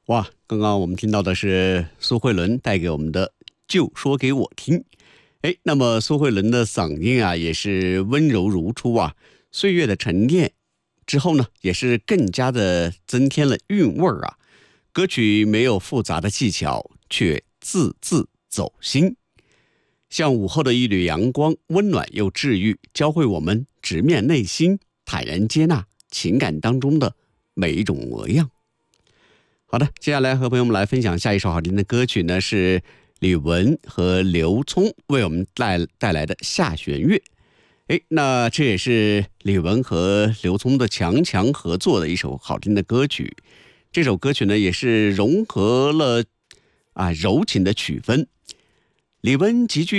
哇，刚刚我们听到的是苏慧伦带给我们的就说给我听。那么苏慧伦的嗓音啊也是温柔如初啊，岁月的沉淀之后呢也是更加的增添了韵味啊。歌曲没有复杂的技巧，却字字走心，像午后的一缕阳光，温暖又治愈，教会我们直面内心，坦然接纳情感当中的每一种模样。好的，接下来和朋友们来分享下一首好听的歌曲呢，是李玟和刘聪为我们带来的下弦月。那这也是李玟和刘聪的强合作的一首好听的歌曲。这首歌曲呢也是融合了柔情的曲风，李玟极具